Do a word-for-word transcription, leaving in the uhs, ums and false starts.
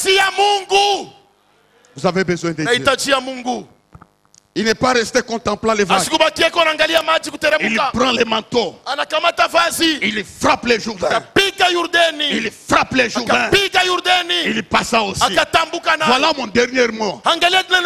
Vous avez besoin de Dieu. Il n'est pas resté contemplant les vagues. Il prend les manteaux. Il frappe les Jourdains. Il frappe les Jourdains. Il passa aussi. Voilà mon dernier mot.